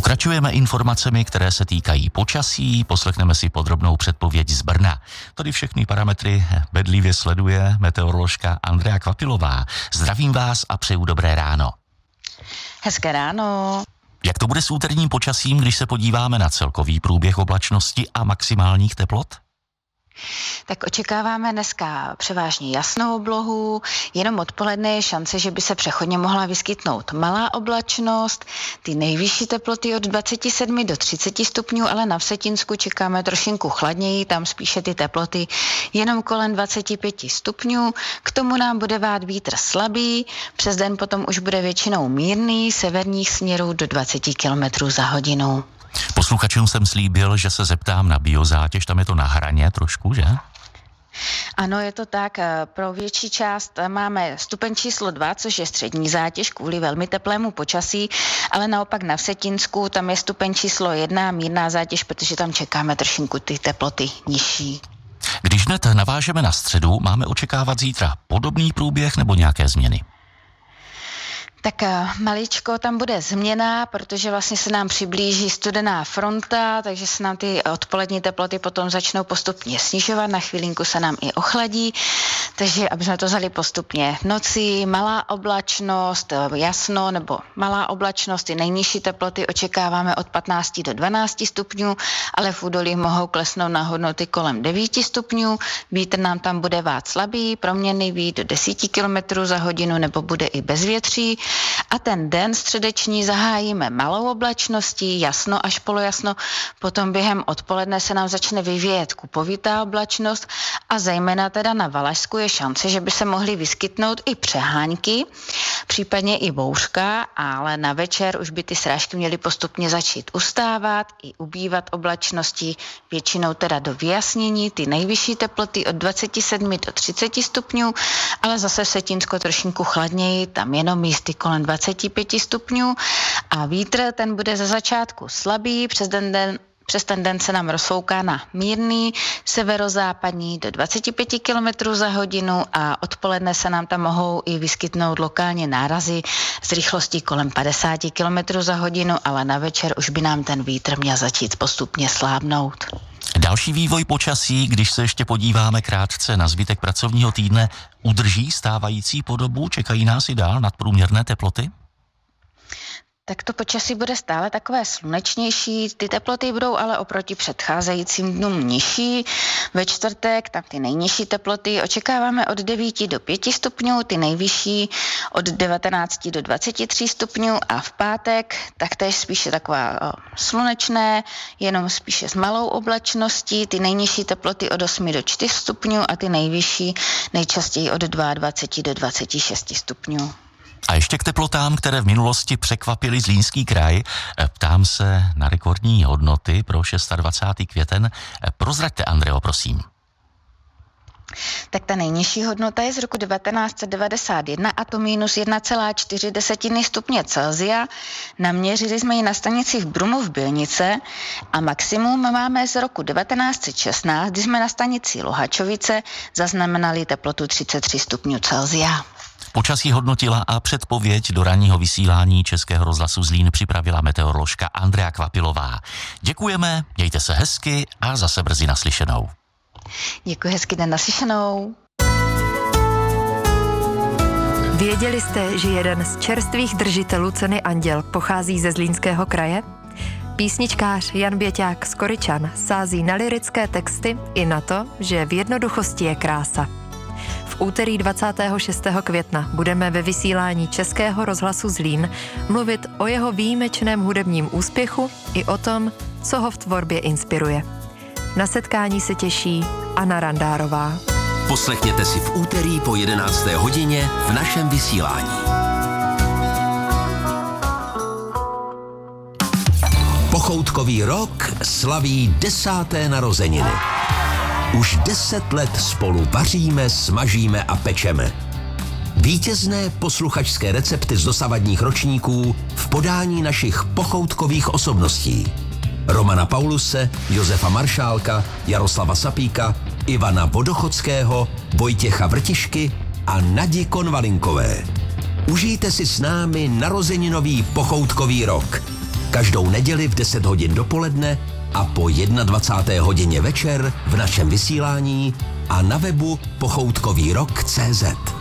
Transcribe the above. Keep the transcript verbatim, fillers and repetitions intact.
Pokračujeme informacemi, které se týkají počasí, poslechneme si podrobnou předpověď z Brna. Tady všechny parametry bedlivě sleduje meteoroložka Andrea Kvapilová. Zdravím vás a přeju dobré ráno. Hezké ráno. Jak to bude s úterním počasím, když se podíváme na celkový průběh oblačnosti a maximálních teplot? Tak očekáváme dneska převážně jasnou oblohu, jenom odpoledne je šance, že by se přechodně mohla vyskytnout malá oblačnost, ty nejvyšší teploty od dvacet sedm do třicet stupňů, ale na Vsetínsku čekáme trošinku chladněji, tam spíše ty teploty jenom kolem dvacet pět stupňů, k tomu nám bude vát vítr slabý, přes den potom už bude většinou mírný, severních směrů do dvacet kilometrů za hodinu. Posluchačům jsem slíbil, že se zeptám na biozátěž, tam je to na hraně trošku, že? Ano, je to tak. Pro větší část máme stupeň číslo dva, což je střední zátěž kvůli velmi teplému počasí, ale naopak na Vsetínsku tam je stupeň číslo jedna, mírná zátěž, protože tam čekáme trošinku ty teploty nižší. Když hned navážeme na středu, máme očekávat zítra podobný průběh nebo nějaké změny? Tak maličko tam bude změna, protože vlastně se nám přiblíží studená fronta, takže se nám ty odpolední teploty potom začnou postupně snižovat, na chvilinku se nám i ochladí, takže aby jsme to vzali postupně. V noci malá oblačnost, jasno nebo malá oblačnost, ty nejnižší teploty očekáváme od patnáct do dvanáct stupňů, ale v údolí mohou klesnout na hodnoty kolem devět stupňů, vítr nám tam bude vát slabý, proměnný vít do deset kilometrů za hodinu nebo bude i bez větří. A ten den středeční zahájíme malou oblačností, jasno až polojasno, potom během odpoledne se nám začne vyvíjet kupovitá oblačnost a zejména teda na Valašsku je šance, že by se mohly vyskytnout i přehánky, případně i bouřka, ale na večer už by ty srážky měly postupně začít ustávat i ubývat oblačností, většinou teda do vyjasnění, ty nejvyšší teploty od dvacet sedm do třicet stupňů, ale zase Vsetínsko trošinku chladněji, tam jenom místy kolem dvacet pět stupňů a vítr ten bude ze začátku slabý, přes den, den Přes ten den se nám rozfouká na mírný severozápadní do dvacet pět kilometrů za hodinu a odpoledne se nám tam mohou i vyskytnout lokálně nárazy s rychlostí kolem padesát kilometrů za hodinu, ale na večer už by nám ten vítr měl začít postupně slábnout. Další vývoj počasí, když se ještě podíváme krátce na zbytek pracovního týdne, udrží stávající podobu, čekají nás i dál nadprůměrné teploty? Tak to počasí bude stále takové slunečnější, ty teploty budou ale oproti předcházejícím dnům nižší. Ve čtvrtek tam ty nejnižší teploty očekáváme od devět do pět stupňů, ty nejvyšší od devatenáct do dvacet tři stupňů a v pátek taktéž spíše taková o, slunečné, jenom spíše s malou oblačností, ty nejnižší teploty od osm do čtyř stupňů a ty nejvyšší nejčastěji od dvacet dva do dvacet šest stupňů. A ještě k teplotám, které v minulosti překvapily Zlínský kraj. Ptám se na rekordní hodnoty pro dvacátého šestého květen. Prozraďte, Andreo, prosím. Tak ta nejnižší hodnota je z roku devatenáct set devadesát jedna a to minus jedna celá čtyři stupně Celsia. Naměřili jsme ji na stanici v Brumov Bylnice a maximum máme z roku devatenáct set šestnáct, kdy jsme na stanici Lohačovice zaznamenali teplotu třicet tři stupňů Celsia. Počasí hodnotila a předpověď do ranního vysílání Českého rozhlasu Zlín připravila meteoroložka Andrea Kvapilová. Děkujeme, mějte se hezky a zase brzy naslyšenou. Děkuji, hezký den, naslyšenou. Věděli jste, že jeden z čerstvých držitelů ceny Anděl pochází ze Zlínského kraje? Písničkář Jan Běťák z Koryčan sází na lyrické texty i na to, že v jednoduchosti je krása. V úterý dvacátého šestého května budeme ve vysílání Českého rozhlasu Zlín mluvit o jeho výjimečném hudebním úspěchu i o tom, co ho v tvorbě inspiruje. Na setkání se těší Anna Randárová. Poslechněte si v úterý po jedenácté hodině v našem vysílání. Pochoutkový rok slaví desáté narozeniny. Už deset let spolu vaříme, smažíme a pečeme. Vítězné posluchačské recepty z dosavadních ročníků v podání našich pochoutkových osobností. Romana Pauluse, Josefa Maršálka, Jaroslava Sapíka, Ivana Vodochodského, Vojtěcha Vrtišky a Nadi Konvalinkové. Užijte si s námi narozeninový pochoutkový rok. Každou neděli v deset hodin dopoledne a po dvacáté jedné hodině večer v našem vysílání a na webu pochoutkový rok tečka cé zet.